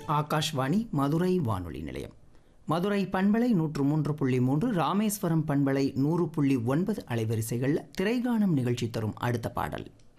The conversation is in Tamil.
ஆகாஷ்வாணி மதுரை வானொலி நிலையம். மதுரை பண்பலை 103.3, ராமேஸ்வரம் பண்பலை 100.9 அலைவரிசைகளில் திரைகானம் நிகழ்ச்சி தரும் அடுத்த பாடல்.